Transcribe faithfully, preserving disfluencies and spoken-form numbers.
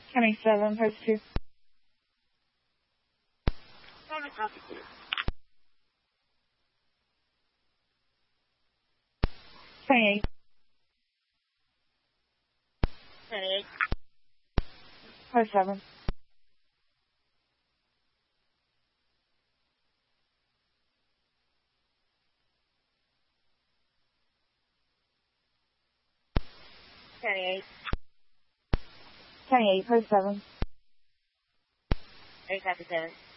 twenty-seven, post two. twenty-eight. twenty-eight. Post seven. twenty-eight. twenty-eight, post seven. eight fifty-seven.